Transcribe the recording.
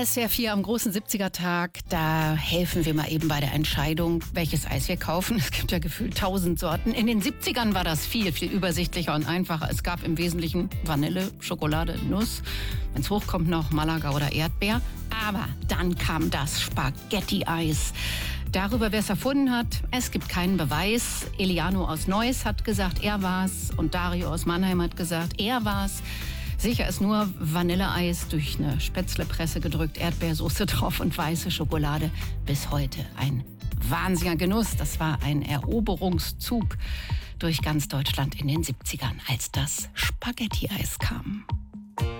SWR 4 am großen 70er-Tag, da helfen wir mal eben bei der Entscheidung, welches Eis wir kaufen. Es gibt ja gefühlt 1000 Sorten. In den 70ern war das viel, viel übersichtlicher und einfacher. Es gab im Wesentlichen Vanille, Schokolade, Nuss. Wenn es hochkommt, noch Malaga oder Erdbeer. Aber dann kam das Spaghetti-Eis. Darüber, wer es erfunden hat, es gibt keinen Beweis. Eliano aus Neuss hat gesagt, er war's. Und Dario aus Mannheim hat gesagt, er war's. Sicher ist nur Vanilleeis durch eine Spätzlepresse gedrückt, Erdbeersoße drauf und weiße Schokolade. Bis heute ein wahnsinniger Genuss. Das war ein Eroberungszug durch ganz Deutschland in den 70ern, als das Spaghetti-Eis kam.